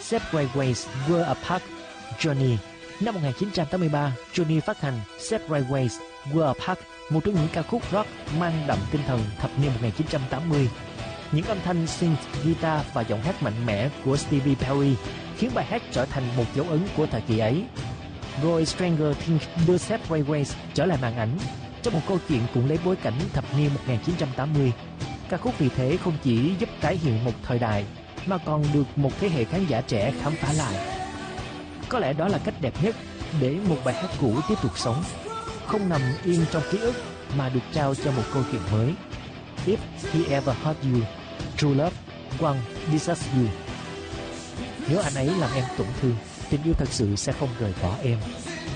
Separateways Were Apart, Johnny. Năm 1983, Johnny phát hành Separateways Were Apart, một trong những ca khúc rock mang đậm tinh thần thập niên 1980. Những âm thanh synth, guitar và giọng hát mạnh mẽ của Stevie Perry khiến bài hát trở thành một dấu ấn của thời kỳ ấy. Rồi Stranger Things đưa Separateways trở lại màn ảnh trong một câu chuyện cũng lấy bối cảnh thập niên 1980. Ca khúc vì thế không chỉ giúp tái hiện một thời đại mà còn được một thế hệ khán giả trẻ khám phá lại. Có lẽ đó là cách đẹp nhất để một bài hát cũ tiếp tục sống, không nằm yên trong ký ức mà được trao cho một câu chuyện mới. If he ever hurt you, true love won't desert you. Nếu anh ấy làm em tổn thương, tình yêu thật sự sẽ không rời bỏ em.